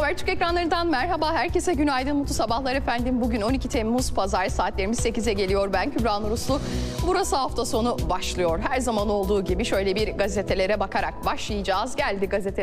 Habertürk ekranlarından merhaba, herkese günaydın, mutlu sabahlar efendim. Bugün 12 Temmuz Pazar, saatlerimiz 8'e geliyor. Ben Kübra Nuruslu. Burası hafta sonu başlıyor. Her zaman olduğu gibi şöyle bir gazetelere bakarak başlayacağız. Geldi gazete